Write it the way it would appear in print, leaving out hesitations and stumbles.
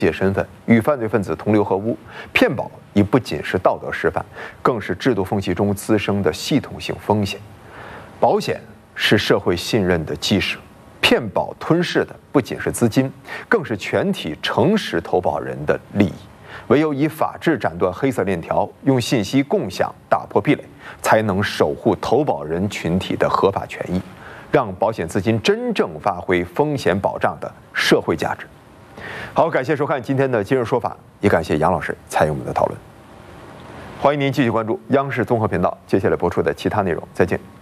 借身份与犯罪分子同流合污，骗保已不仅是道德失范，更是制度缝隙中滋生的系统性风险。保险是社会信任的基石，骗保吞噬的不仅是资金，更是全体诚实投保人的利益。唯有以法治斩断黑色链条，用信息共享打破壁垒，才能守护投保人群体的合法权益，让保险资金真正发挥风险保障的社会价值。好，感谢收看今天的今日说法，也感谢杨老师参与我们的讨论。欢迎您继续关注央视综合频道接下来播出的其他内容，再见。